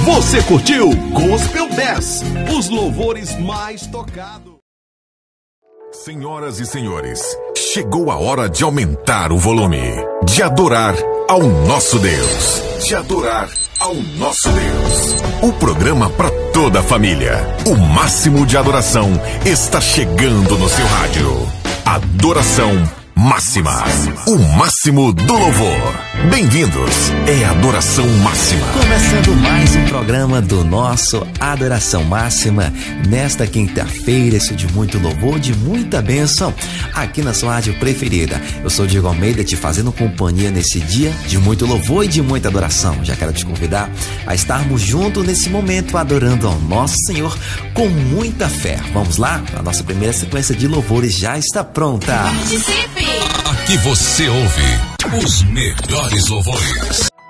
Você curtiu Gospel 10, os louvores mais tocados. Senhoras e senhores, chegou a hora de aumentar o volume, de adorar ao nosso Deus, de adorar ao nosso Deus. O programa para toda a família, o máximo de adoração, está chegando no seu rádio. Adoração Máxima, o máximo do louvor. Bem-vindos, é Adoração Máxima. Começando mais um programa do nosso Adoração Máxima, nesta quinta-feira, isso de muito louvor, de muita bênção, aqui na sua rádio preferida. Eu sou Diego Almeida, te fazendo companhia nesse dia de muito louvor e de muita adoração. Já quero te convidar a estarmos juntos nesse momento, adorando ao nosso Senhor com muita fé. Vamos lá? A nossa primeira sequência de louvores já está pronta. Aqui você ouve os melhores louvores.